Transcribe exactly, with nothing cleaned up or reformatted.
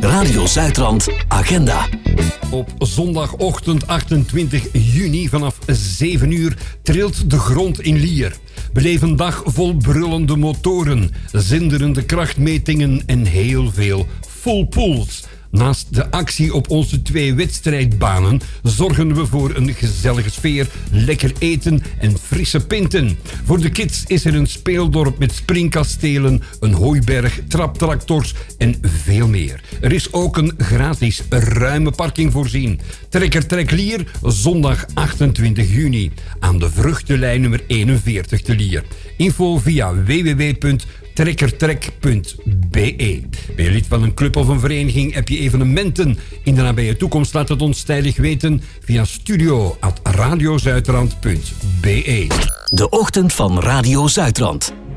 Radio Zuidrand Agenda. Op zondagochtend achtentwintig juni vanaf zeven uur trilt de grond in Lier. Beleef een dag vol brullende motoren, zinderende krachtmetingen en heel veel full pools. Naast de actie op onze twee wedstrijdbanen zorgen we voor een gezellige sfeer, lekker eten en frisse pinten. Voor de kids is er een speeldorp met springkastelen, een hooiberg, traptractors en veel meer. Er is ook een gratis ruime parking voorzien. Trekker Trek Lier, zondag achtentwintig juni. Aan de vruchtenlijn nummer eenenveertig te Lier. Info via w w w punt trekkertrek punt b e. Ben je lid van een club of een vereniging? Heb je evenementen in de nabije toekomst? Laat het ons tijdig weten via studio at radiozuidrand punt b e. De ochtend van Radio Zuidrand.